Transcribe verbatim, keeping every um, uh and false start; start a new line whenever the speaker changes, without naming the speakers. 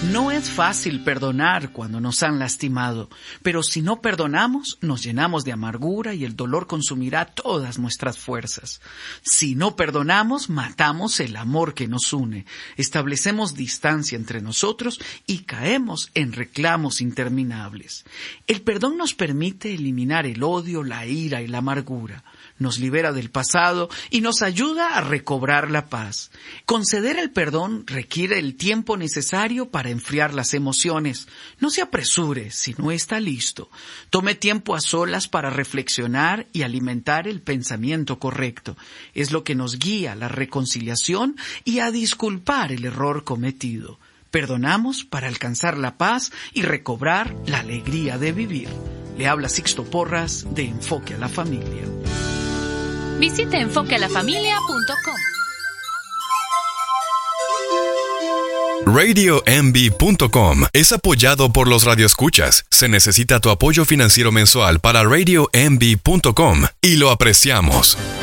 No es fácil perdonar cuando nos han lastimado, pero si no perdonamos, nos llenamos de amargura y el dolor consumirá todas nuestras fuerzas. Si no perdonamos, matamos el amor que nos une, establecemos distancia entre nosotros y caemos en reclamos interminables. El perdón nos permite eliminar el odio, la ira y la amargura. Nos libera del pasado y nos ayuda a recobrar la paz. Conceder el perdón requiere el tiempo necesario para enfriar las emociones. No se apresure si no está listo. Tome tiempo a solas para reflexionar y alimentar el pensamiento correcto. Es lo que nos guía a la reconciliación y a disculpar el error cometido. Perdonamos para alcanzar la paz y recobrar la alegría de vivir. Le habla Sixto Porras de Enfoque a la Familia.
Visite enfoque a la familia punto com.
radio m b punto com es apoyado por los radioescuchas. Se necesita tu apoyo financiero mensual para radio m b punto com y lo apreciamos.